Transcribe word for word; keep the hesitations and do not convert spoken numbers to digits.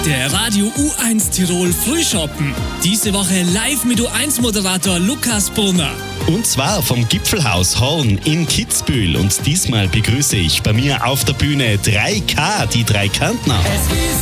Der Radio U eins Tirol Frühschoppen. Diese Woche live mit U eins Moderator Lukas Brunner. Und zwar vom Gipfelhaus Horn in Kitzbühel. Und diesmal begrüße ich bei mir auf der Bühne drei K, die drei Kärntner.